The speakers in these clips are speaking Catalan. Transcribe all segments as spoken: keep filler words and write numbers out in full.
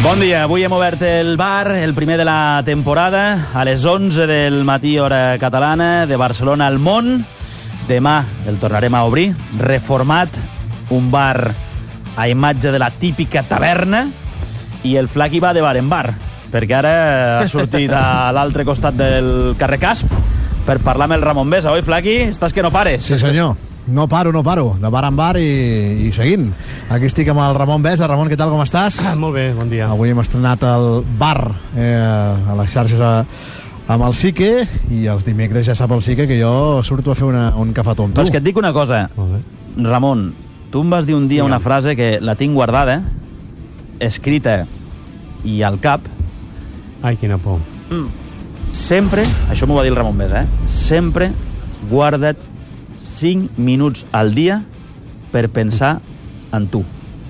Bon dia, avui hem obert el bar, el primer de la temporada, a les onze del matí, hora catalana, de Barcelona al món. Demà el tornarem a obrir, reformat, un bar a imatge de la típica taverna, i el Flaqui va de bar en bar, perquè ara ha sortit a l'altre costat del carrer Casp per parlar amb el Ramon Besa. Oi, Flaqui? Estàs que no pares. Sí, senyor. No paro, no paro, de bar en bar i, i seguint. Aquí estic amb el Ramon Besa. Ramon, què tal, com estàs? Ah, molt bé, bon dia. Avui hem estrenat el bar eh, a les xarxes a, amb el Sique, i els dimecres ja sap el Sique que jo surto a fer una, un cafetó amb tu. Però és que et dic una cosa, Ramon, tu em vas dir un dia una frase que la tinc guardada, escrita i al cap. Ai, quina por. Mm. Sempre, això m'ho va dir el Ramon Besa, eh? Sempre guarda't cinc minuts al dia per pensar en tu.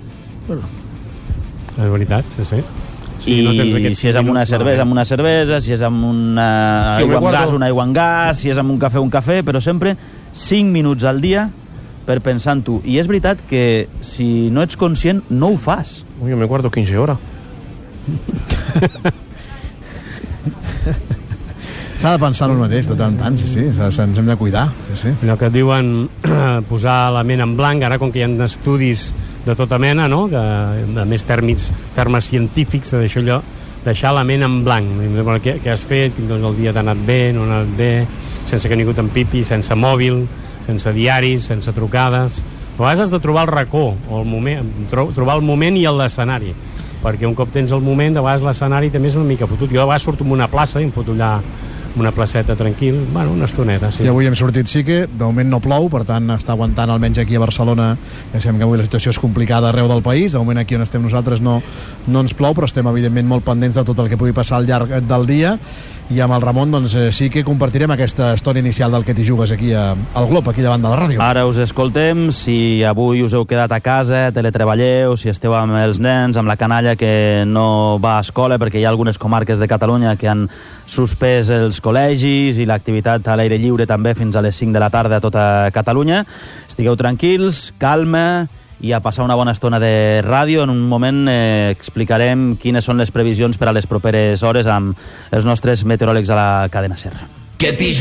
És veritat, sí, sí. Si I no si és amb una cervesa, amb una cervesa, si és amb una aigua amb gas, una aigua amb gas, si és amb un cafè, un cafè, però sempre cinc minuts al dia per pensar en tu. I és veritat que si no ets conscient, no ho fas. Yo me guardo quinze horas. S'ha de pensar en un mateix, de tant en tant, sí, sí, ens hem de cuidar. Sí, sí. Allò que diuen posar la ment en blanc, ara com que hi ha estudis de tota mena, no? Que, a més tèrmits, termes científics, de deixar, allò, deixar la ment en blanc. Què, què has fet? Doncs el dia t'ha anat bé, no ha anat bé, sense que ningú t'empipi, sense mòbil, sense diaris, sense trucades. A vegades has de trobar el racó, o el moment, trobar el moment i l'escenari, perquè un cop tens el moment, de vegades l'escenari també és una mica fotut. Jo de vegades surto en una plaça i em foto allà una placeta tranquil, bueno, una estoneta, sí. I avui hem sortit, sí que de moment no plou, per tant està aguantant almenys aquí a Barcelona. Ja sabem que avui la situació és complicada arreu del país, de moment aquí on estem nosaltres no, no ens plou, però estem evidentment molt pendents de tot el que pugui passar al llarg del dia, i amb el Ramon doncs eh, sí que compartirem aquesta història inicial del que t'hi jugues aquí a, al Glob, aquí davant de la ràdio. Ara us escoltem, si avui us heu quedat a casa, teletreballeu, si esteu amb els nens, amb la canalla que no va a escola, perquè hi ha algunes comarques de Catalunya que han suspès els col·legis i l'activitat a l'aire lliure també fins a les cinc de la tarda a tota Catalunya. Estigueu tranquils, calma, i a passar una bona estona de ràdio. En un moment eh, explicarem quines són les previsions per a les properes hores amb els nostres meteoròlegs a la cadena SER.